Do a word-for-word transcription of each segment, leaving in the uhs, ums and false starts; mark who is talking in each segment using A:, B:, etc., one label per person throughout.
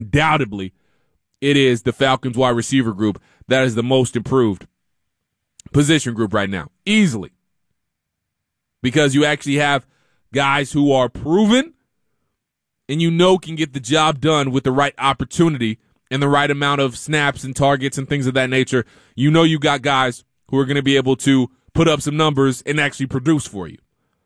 A: undoubtedly, it is the Falcons wide receiver group that is the most improved position group right now, easily. Because you actually have guys who are proven and you know can get the job done with the right opportunity and the right amount of snaps and targets and things of that nature. You know you got guys who are going to be able to put up some numbers and actually produce for you.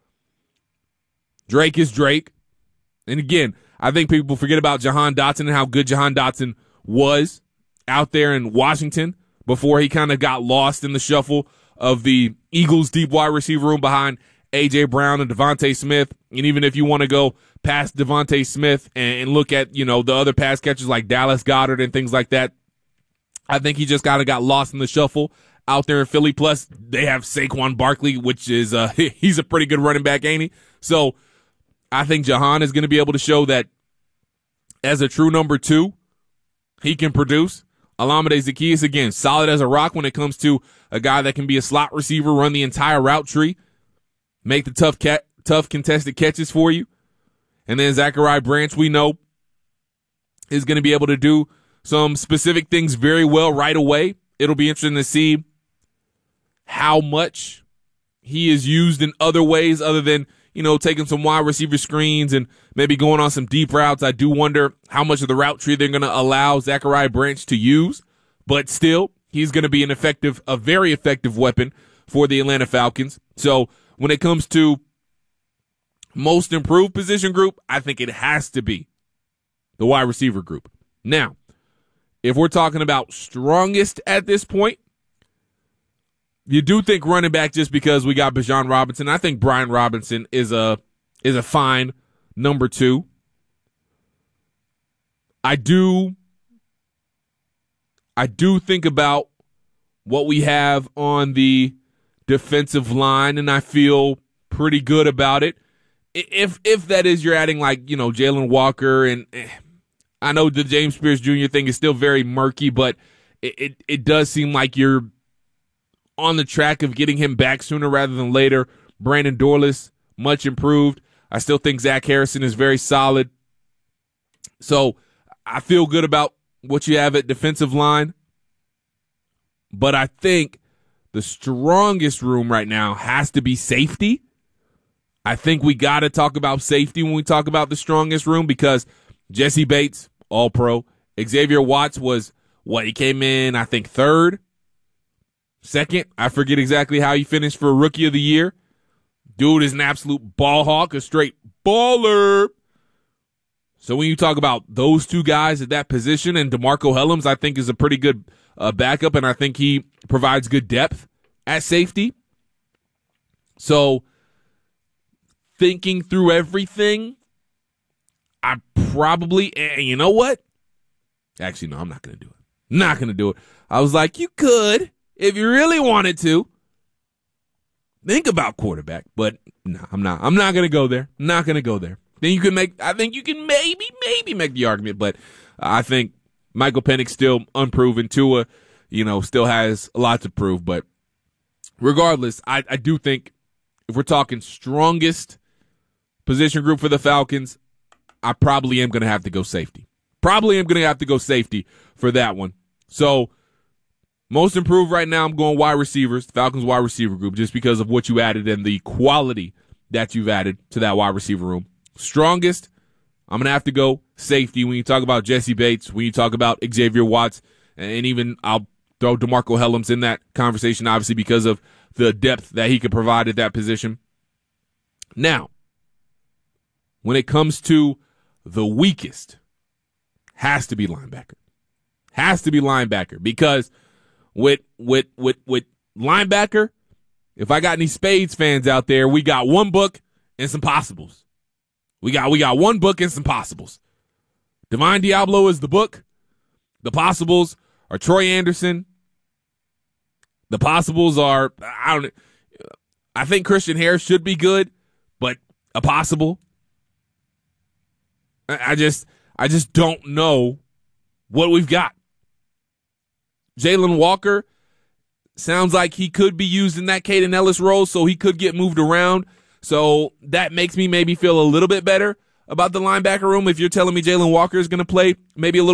A: Drake is Drake. And again, I think people forget about Jahan Dotson and how good Jahan Dotson was out there in Washington before he kind of got lost in the shuffle of the Eagles' deep wide receiver room behind A J. Brown and Devontae Smith. And even if you want to go past Devontae Smith and look at, you know, the other pass catchers like Dallas Goedert and things like that, I think he just kind of got lost in the shuffle out there in Philly. Plus, they have Saquon Barkley, which is uh, he's a pretty good running back, ain't he? So I think Jahan is going to be able to show that as a true number two, he can produce. Olamide Zaccheaus, again, solid as a rock when it comes to a guy that can be a slot receiver, run the entire route tree, make the tough ca- tough contested catches for you. And then Zachariah Branch, we know, is going to be able to do some specific things very well right away. It'll be interesting to see how much he is used in other ways other than, you know, taking some wide receiver screens and maybe going on some deep routes. I do wonder how much of the route tree they're going to allow Zachariah Branch to use. But still, he's going to be an effective, a very effective weapon for the Atlanta Falcons. So when it comes to most improved position group, I think it has to be the wide receiver group. Now, if we're talking about strongest at this point, you do think running back just because we got Bijan Robinson. I think Brian Robinson is a is a fine number two. I do I do think about what we have on the defensive line, and I feel pretty good about it. If if that is you're adding like, you know, Jalen Walker, and eh, I know the James Pierce Junior thing is still very murky, but it, it, it does seem like you're on the track of getting him back sooner rather than later. Brandon Dorlus, much improved. I still think Zach Harrison is very solid. So I feel good about what you have at defensive line. But I think the strongest room right now has to be safety. I think we got to talk about safety when we talk about the strongest room because Jesse Bates, all-pro. Xavier Watts was, what, he came in, I think, third? Second? I forget exactly how he finished for Rookie of the Year. Dude is an absolute ball hawk, a straight baller. So when you talk about those two guys at that position, and DeMarco Hellams, I think, is a pretty good uh, backup, and I think he provides good depth at safety. So thinking through everything, I probably, and you know what? Actually, no, I'm not going to do it. Not going to do it. I was like, you could, if you really wanted to, think about quarterback, but no, I'm not. I'm not going to go there. Not going to go there. Then you can make, I think you can maybe, maybe make the argument, but I think Michael Penix still unproven. Tua, you know, still has a lot to prove, but regardless, I, I do think if we're talking strongest position group for the Falcons, I probably am going to have to go safety. Probably am going to have to go safety for that one. So most improved right now, I'm going wide receivers, Falcons wide receiver group, just because of what you added and the quality that you've added to that wide receiver room. Strongest, I'm going to have to go safety when you talk about Jesse Bates, when you talk about Xavier Watts, and even I'll throw DeMarco Hellams in that conversation, obviously, because of the depth that he could provide at that position. Now, when it comes to the weakest, has to be linebacker. Has to be linebacker because with with with with linebacker, if I got any Spades fans out there, we got one book and some possibles. We got we got one book and some possibles. Divine Diablo is the book. The possibles are Troy Anderson. The possibles are I don't I think Christian Harris should be good, but a possible. I just I just don't know what we've got. Jalen Walker sounds like he could be used in that Caden Ellis role, so he could get moved around. So that makes me maybe feel a little bit better about the linebacker room if you're telling me Jalen Walker is going to play maybe a little